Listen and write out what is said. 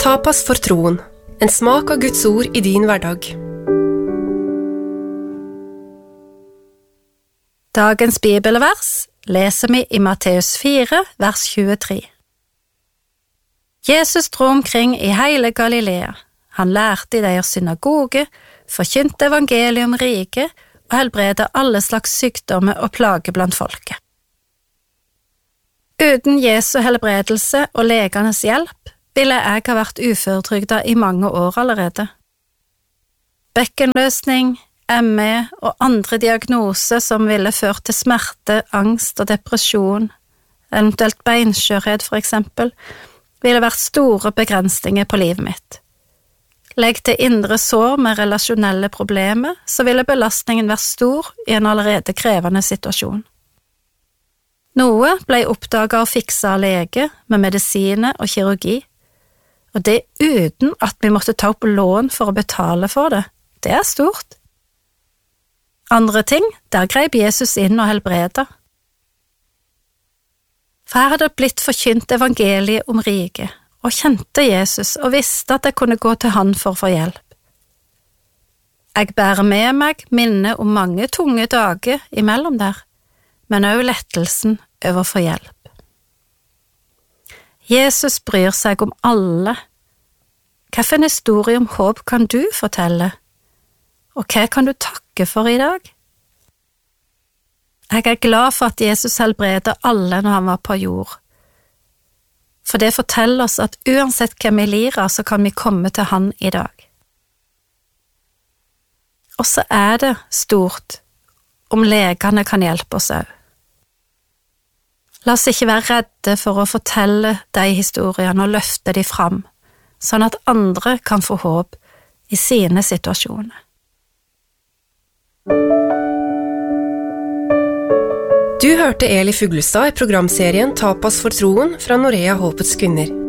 Tapas for troen, en smak av Guds ord i din hverdag. Dagens bibelvers leser vi i Matteus 4, vers 23. Jesus dro omkring i hele Galilea. Han lærte i deres synagoge, forkynte evangeliet om riket og helbredte alle slags sykdommer og plager blant folket. Uten Jesu helbredelse og legenes hjelp ville jeg ha vært uføretrygdet i mange år allerede. Bekkenløsning, ME og andre diagnoser som ville ført til smerte, angst og depresjon, eventuelt beinskjørhet for eksempel, ville vært store begrensninger på livet mitt. Legg til indre sår med relasjonelle problemer, så ville belastningen vært stor i en allerede krevende situasjon. Noe ble oppdaget og fikset av lege med medisiner og kirurgi, og det uten at vi måtte ta opp lån for å betale for det. Det er stort. Andre ting, der grep Jesus inn og helbreda. For her hadde blitt forkynt evangeliet om riket, og kjente Jesus og visste at jeg kunne gå til han for å få hjelp. Jeg bærer med meg minnet om mange tunge dager imellom der, men også lettelsen over å få hjelp. Jesus bryr seg om alle. Hvilken historie om håp kan du fortelle? Og hva kan du takke for i dag? Jeg er glad for at Jesus helbreder alle når han var på jord. For det forteller oss at uansett hvem vi lir av, så kan vi komme til han i dag. Og så er det stort om legene kan hjelpe oss også. La oss ikke være redde for å fortelle de historiene og løfte de fram, sånn at andre kan få håp i sine situasjoner. Du hørte Eli Fuglestad i programserien Tapas for troen fra Norea Håpets Kvinner.